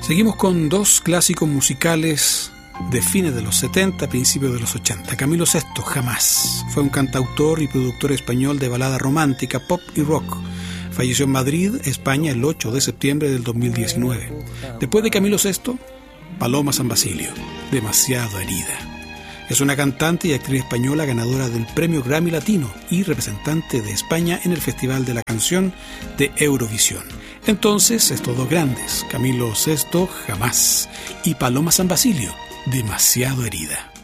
Seguimos con dos clásicos musicales de fines de los 70, principios de los 80. Camilo Sesto, Jamás. Fue un cantautor y productor español de balada romántica, pop y rock. Falleció en Madrid, España, el 8 de septiembre del 2019. Después de Camilo Sesto, Paloma San Basilio, Demasiado herida. Es una cantante y actriz española ganadora del Premio Grammy Latino y representante de España en el Festival de la Canción de Eurovisión. Entonces, estos dos grandes, Camilo Sesto, Jamás, y Paloma San Basilio, Demasiado herida.